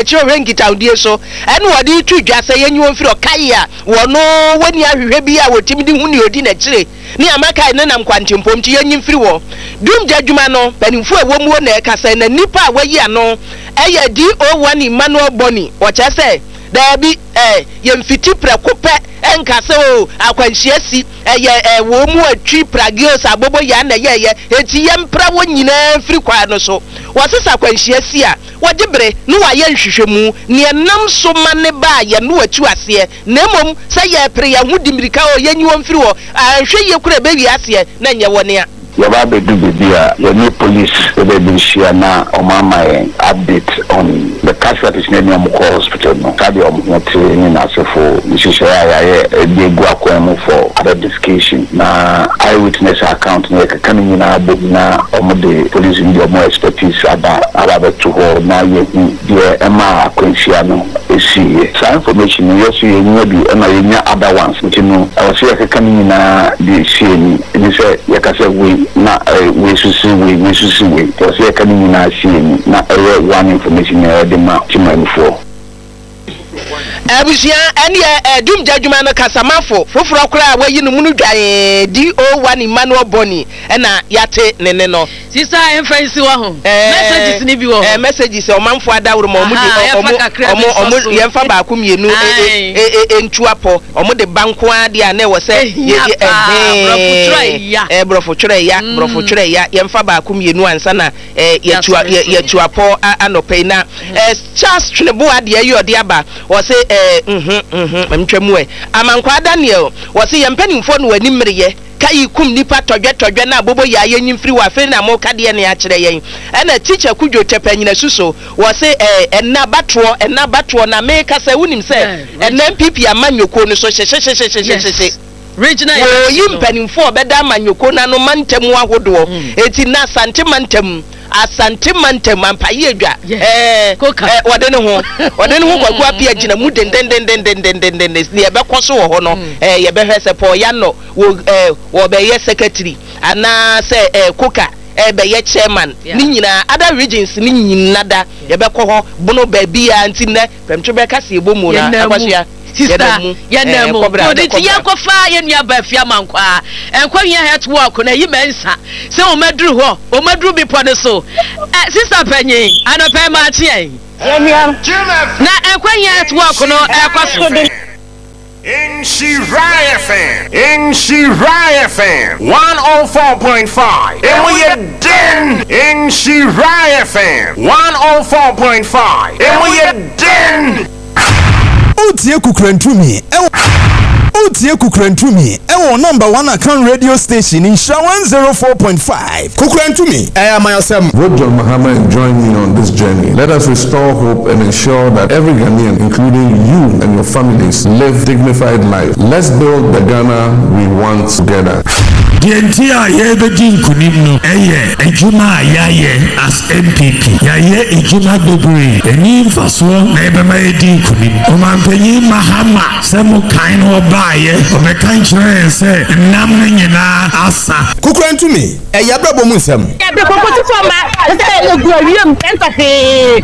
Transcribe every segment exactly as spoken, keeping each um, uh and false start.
chi ohwenkita odie so ene wode tu dwa se yenyi wonfiri okai a wono wani ahwehwe bi a wotimi di hu ne odi na chire ni amaka ne nam kwantimpom chi yenyi mfiri wo dum jadwuma no panimfu ewomu wo na ekasa na nipa a wayi ano eye D O one Emmanuel Boni o chese da bi eh yemfiti prekope enkase o akwanhia si eye eh wo mu atwi pragios abobo ya na ye ye eti yempra wo nyina mfiri kwa no so wasesa akwanhia si a wagibre no wa ye nhwehwemu ne nam so mane ba ye no atu ase na mom se ye pre ye hudimirika o ye nyi wo mfiri wo ahwe ye kura be wi ase na nye wone a Yaba be do bia the new police they be share na omama update on the casualties in the hospital no kadi omote ni na sefo nishisha ya ya dey go akwemu for other discussion na eyewitness account na kan ni na bob na omode police in the more expertise aba aba to ho na ye the ema akwansia no esi sa information yes you nya bi na ye nya other ones ntino awase ya kan ni na the sheni ni say ya ka say we na we susu we we susu we to say kan ni na sheni na one information na de ma timamfo abusia ene e dum jadwuma no kasamafo foforo kora wayi no munu dwan D O one Emmanuel Boni na yate nene no sisa emfansi wa ho messages ni bi wo eh messages o manfo adawro ma omu omu omu yemfa ba ko mienu entuapo omu de banko ade a na wo se eh brofo twere ya brofo twere ya yemfa ba ko mienu ansa na yetua yetuapo anope na Charles Twinebo ade ayi ode aba wo se eh mhm mhm amtwamu e amankwa Daniel wo se yempanimfo no wani mreye kai kum nipa todwe todwe na bobo ya yanyimfiri wa fe na mo kade ne a kire yen ena teacher kudwo tepanyina suso wo se eh enna batro enna batro na me kasa wunim se enna M P P amanyoko no so hye regional wo yimpanimfo obeda amanyoko na no mantemu ahodo eti na sante mantem asante mantem ampaye adwa eh wode ne ho wode ne ho kwaku apia gina mu den den den den den den den den ne ye bekoso wo ho no eh ye behwese po ya no wo eh wo be ye secretary ana se eh koka eh be ye chairman ni nyina other regions ni nyina da ye bekoho bono ba bia ntine pemtwe be kase ebomu na akwasua sister yenemo odi ti yakofa yenua ba fia mankwa enkwa hia het work na yi mensa se o maduru ho o maduru bi po ne so eh sister panyin anope ma tie yenua na enkwa hia het work no ekwaso in Shirai F M, in Shirai F M, one oh four point five. And we are den in Shirai F M, one oh four point five. And we are den. Utie kukrentumi Utie kukrentumi ewo number one account radio station in Sha one oh four point five. Kukrentumi I am myself. Vote John Mahama and join me on this journey. Let us restore hope and ensure that every Ghanaian, including you and your families, live dignified life. Let's build the Ghana we want together. Dientia ye be din kunim no eye ejuma ayaye as M P P yaye ejuma bebre eni mfaso na ebe ma din kunim o mampanyi Mahama se mo kan no baaye o me kan kire se nam nyina asa Kukrentumi e ya brabo mu nsem ya be kokoti fo ma se egu awiem tenta he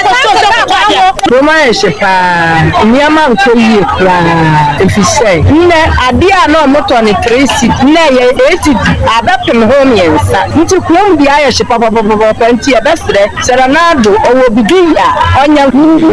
Roma e shepa nyama nkoyi kra efise nne ade a no moto ne tresi nne ye eti abapem home yensa nti kuom bia ye shepa papa panti e besre serenado owo bidia onya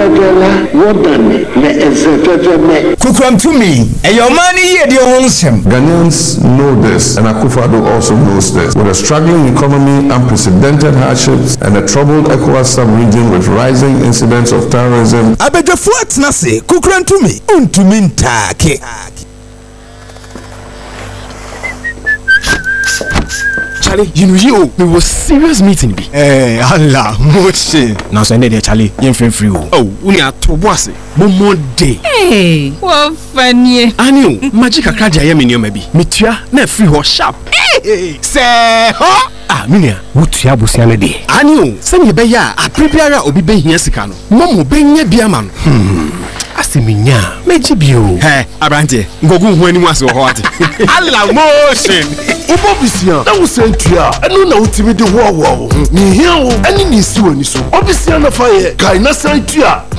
wodan me ezefefe me Kukrentumi e your money ye de ho nsem Ghanaians know this, and Akufo-Addo also knows this. With a struggling economy, unprecedented hardships, and a troubled ECOWAS sub-region with rising incidents of terrorism, Abedefo atnase Kukrentumi untumi ntake. Charlie, you know you, we was serious meeting be. Eh, Allah, moche. Now so there Charlie, you free free. Oh, we are to boss. Momo day. Hey, what funny. Anu, magic akaja ya minyo maybe. Mitua na free ho sharp. Hey, say ho. Ah, minia, wutua busia na de. Anu, se me be ya, a prepare obi be hia sika no. Momo be nya bia ma no. Hmm. Asiminya, meji bio. Hey, abrante, ngogu hu ani mu ase ho ate. Allah motion. Obo bisia, na wo sentua, eno na utimi de wo wo. Ni hia wo, ani ni si wani so. Obisia na fa ye, kai na sentua.